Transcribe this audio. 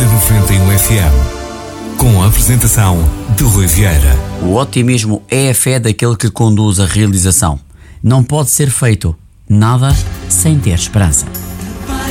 na 91 FM, com a apresentação de Rui Vieira. O otimismo é a fé daquele que conduz à realização. Não pode ser feito nada sem ter esperança.